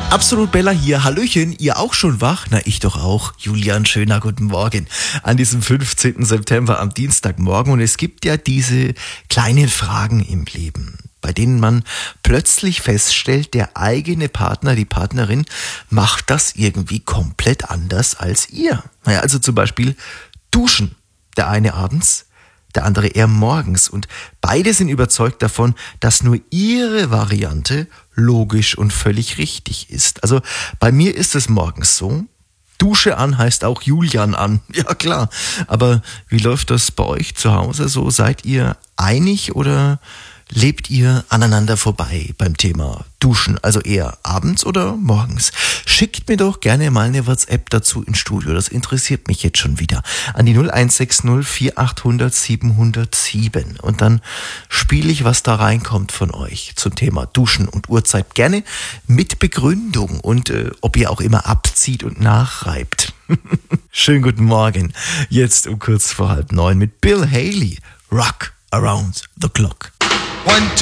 Absolut Bella hier. Hallöchen, ihr auch schon wach? Na, ich doch auch. Julian, schöner guten Morgen an diesem 15. September am Dienstagmorgen. Und es gibt ja diese kleinen Fragen im Leben, bei denen man plötzlich feststellt, der eigene Partner, die Partnerin macht das irgendwie komplett anders als ihr. Naja, also zum Beispiel duschen. Der eine abends, der andere eher morgens. Und beide sind überzeugt davon, dass nur ihre Variante logisch und völlig richtig ist. Also bei mir ist es morgens so. Dusche an heißt auch Julian an. Ja klar. Aber wie läuft das bei euch zu Hause so? Seid ihr einig oder lebt ihr aneinander vorbei beim Thema Duschen? Also eher abends oder morgens? Schickt mir doch gerne mal eine WhatsApp dazu ins Studio. Das interessiert mich jetzt schon wieder. An die 0160 4800 707. Und dann spiele ich, was da reinkommt von euch zum Thema Duschen und Uhrzeit. Gerne mit Begründung und ob ihr auch immer abzieht und nachreibt. Schönen guten Morgen. Jetzt um kurz vor 8:30 mit Bill Haley. Rock Around the Clock. 1, 2